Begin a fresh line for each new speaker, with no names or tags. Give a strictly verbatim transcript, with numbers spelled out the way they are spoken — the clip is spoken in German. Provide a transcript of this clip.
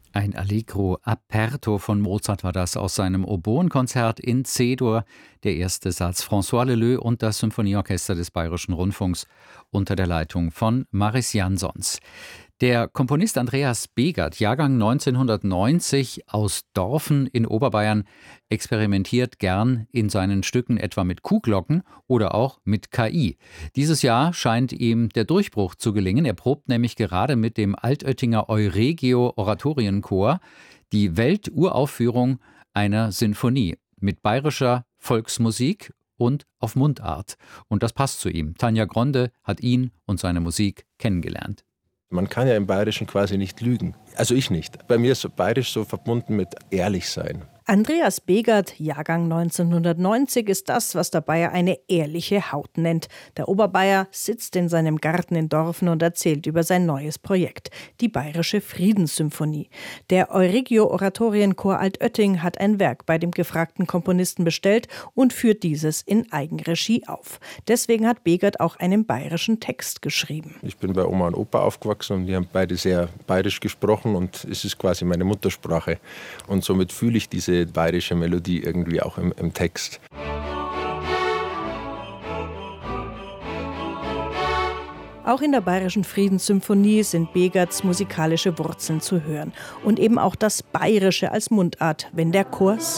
Ein Allegro aperto von Mozart war das aus seinem Oboenkonzert in C-Dur, der erste Satz. François Leleux und das Symphonieorchester des Bayerischen Rundfunks unter der Leitung von Maris Jansons. Der Komponist Andreas Begert, Jahrgang neunzehnhundertneunzig, aus Dorfen in Oberbayern, experimentiert gern in seinen Stücken etwa mit Kuhglocken oder auch mit K I. Dieses Jahr scheint ihm der Durchbruch zu gelingen. Er probt nämlich gerade mit dem Altöttinger Euregio Oratorienchor die Welturaufführung einer Sinfonie mit bayerischer Volksmusik und auf Mundart. Und das passt zu ihm. Tanja Gronde hat ihn und seine Musik kennengelernt.
Man kann ja im Bayerischen quasi nicht lügen. Also ich nicht. Bei mir ist Bayerisch so verbunden mit ehrlich sein.
Andreas Begert, Jahrgang neunzehnhundertneunzig, ist das, was der Bayer eine ehrliche Haut nennt. Der Oberbayer sitzt in seinem Garten in Dorfen und erzählt über sein neues Projekt, die Bayerische Friedenssymphonie. Der Euregio Oratorienchor Altötting hat ein Werk bei dem gefragten Komponisten bestellt und führt dieses in Eigenregie auf. Deswegen hat Begert auch einen bayerischen Text geschrieben.
Ich bin bei Oma und Opa aufgewachsen und wir haben beide sehr bayerisch gesprochen und es ist quasi meine Muttersprache. Und somit fühle ich diese bayerische Melodie irgendwie auch im, im Text.
Auch in der Bayerischen Friedenssymphonie sind Begerts musikalische Wurzeln zu hören. Und eben auch das Bayerische als Mundart, wenn der Chor